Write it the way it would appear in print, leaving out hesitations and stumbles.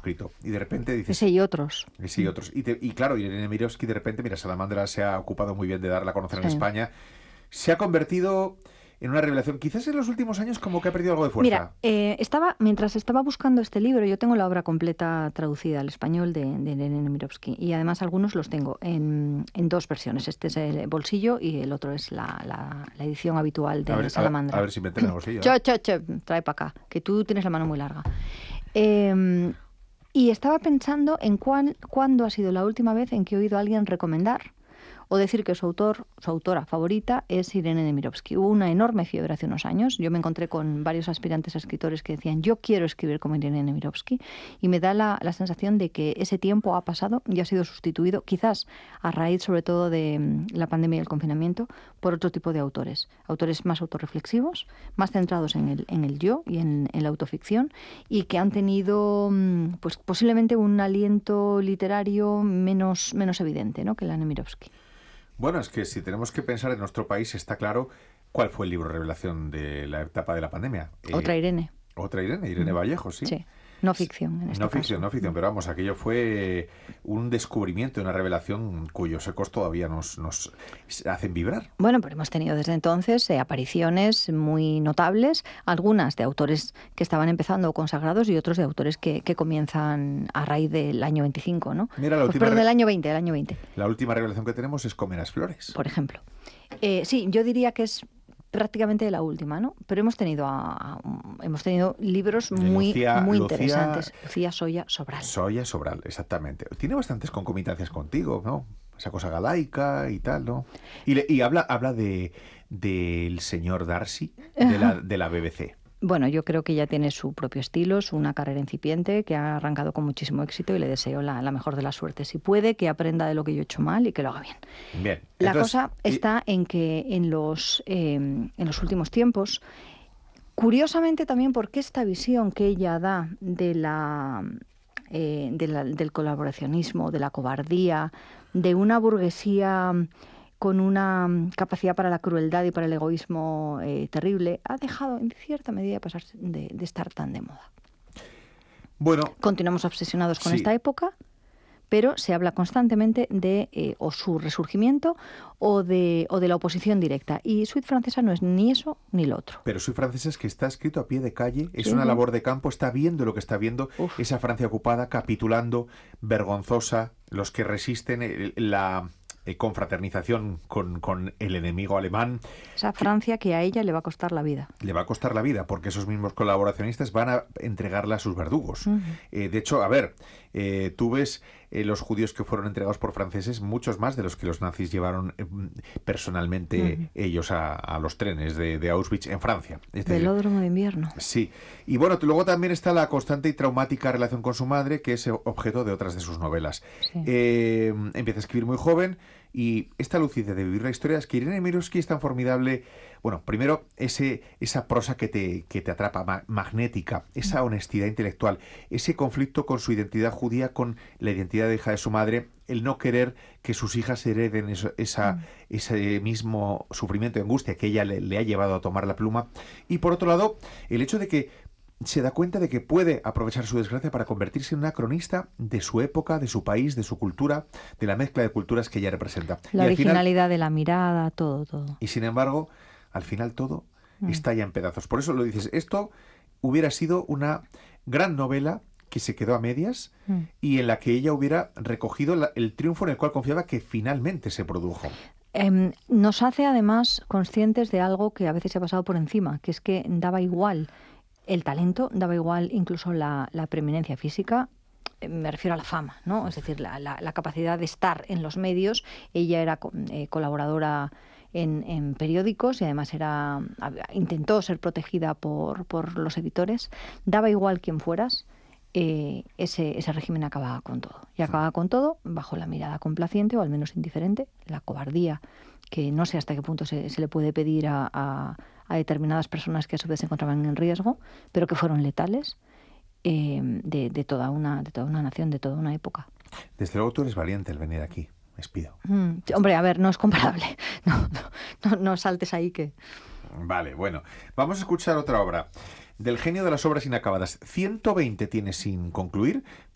escrito. Y de repente dices... Ese y otros. Ese y otros. Y claro, Irene Mirovsky de repente, mira, Salamandra se ha ocupado muy bien de darla a conocer en Sí. España. Se ha convertido en una revelación. Quizás en los últimos años como que ha perdido algo de fuerza. Mira, mientras estaba buscando este libro, yo tengo la obra completa traducida al español de Irene Mirovsky, y además algunos los tengo en dos versiones. Este es el bolsillo y el otro es la edición habitual de Salamandra. A ver si me entra en el bolsillo. Trae para acá, que tú tienes la mano muy larga. Y estaba pensando en cuándo ha sido la última vez en que he oído a alguien recomendar o decir que su autora favorita es Irene Nemirovsky. Hubo una enorme fiebre hace unos años. Yo me encontré con varios aspirantes a escritores que decían, yo quiero escribir como Irene Nemirovsky, y me da la sensación de que ese tiempo ha pasado y ha sido sustituido, quizás a raíz sobre todo de la pandemia y el confinamiento, por otro tipo de autores. Autores más autorreflexivos, más centrados en el yo y en la autoficción, y que han tenido pues posiblemente un aliento literario menos evidente, ¿no?, que la Nemirovsky. Bueno, es que si tenemos que pensar en nuestro país, está claro cuál fue el libro revelación de la etapa de la pandemia. Otra Irene. Otra Irene Vallejo, sí. Sí, no ficción en este No ficción, caso. no ficción, pero vamos, aquello fue un descubrimiento, una revelación cuyos ecos todavía nos hacen vibrar. Bueno, pero hemos tenido desde entonces apariciones muy notables, algunas de autores que estaban empezando consagrados y otros de autores que comienzan a raíz del año 25, ¿no? Mira, del año 20, del año 20. La última revelación que tenemos es Comer flores. Por ejemplo. Sí, yo diría que es prácticamente la última, ¿no? Pero hemos tenido libros muy interesantes. Lucía Soya Sobral. Soya Sobral, exactamente. Tiene bastantes concomitancias contigo, ¿no? Esa cosa galaica y tal, ¿no? Y habla del señor Darcy de la BBC. Bueno, yo creo que ella tiene su propio estilo, es una carrera incipiente que ha arrancado con muchísimo éxito y le deseo la mejor de las suertes. Si puede, que aprenda de lo que yo he hecho mal y que lo haga bien. Bien. La cosa está en que en los últimos tiempos, curiosamente también porque esta visión que ella da del colaboracionismo, de la cobardía, de una burguesía con una capacidad para la crueldad y para el egoísmo terrible, ha dejado en cierta medida de estar tan de moda. Bueno, continuamos obsesionados con esta época, pero se habla constantemente de o su resurgimiento o de la oposición directa. Y Suite Francesa no es ni eso ni lo otro. Pero Suite Francesa es que está escrito a pie de calle, es una labor de campo, está viendo lo que está viendo, esa Francia ocupada, capitulando, vergonzosa, los que resisten la confraternización con el enemigo alemán. Esa Francia que a ella le va a costar la vida. Le va a costar la vida, porque esos mismos colaboracionistas van a entregarla a sus verdugos. De hecho, a ver, tú ves los judíos que fueron entregados por franceses, muchos más de los que los nazis llevaron personalmente ellos a los trenes de Auschwitz en Francia. Velódromo de invierno. Sí. Y bueno, luego también está la constante y traumática relación con su madre, que es objeto de otras de sus novelas. Sí. Empieza a escribir muy joven, y esta lucidez de vivir la historia es que Irene Mirovsky es tan formidable. Bueno, primero, esa prosa que te atrapa, magnética, esa honestidad intelectual, ese conflicto con su identidad judía, con la identidad de hija de su madre, el no querer que sus hijas hereden ese mismo sufrimiento y angustia que ella le ha llevado a tomar la pluma. Y por otro lado, el hecho de que se da cuenta de que puede aprovechar su desgracia para convertirse en una cronista de su época, de su país, de su cultura, de la mezcla de culturas que ella representa. La originalidad de la mirada, todo. Y sin embargo, al final todo estalla en pedazos. Por eso lo dices, esto hubiera sido una gran novela que se quedó a medias y en la que ella hubiera recogido el triunfo en el cual confiaba que finalmente se produjo. Nos hace además conscientes de algo que a veces se ha pasado por encima, que es que daba igual el talento, daba igual incluso la preeminencia física. Me refiero a la fama, ¿no? Es decir, la capacidad de estar en los medios. Ella era colaboradora en periódicos y además intentó ser protegida por los editores. Daba igual quién fueras, ese régimen acababa con todo. Y acababa con todo bajo la mirada complaciente o al menos indiferente, la cobardía, que no sé hasta qué punto se le puede pedir a determinadas personas que a su vez se encontraban en riesgo, pero que fueron letales, de toda una nación, de toda una época. Desde luego tú eres valiente al venir aquí, me despido. Hombre, a ver, no es comparable. No saltes ahí que... Vale, bueno. Vamos a escuchar otra obra. Del genio de las obras inacabadas. 120 tiene sin concluir.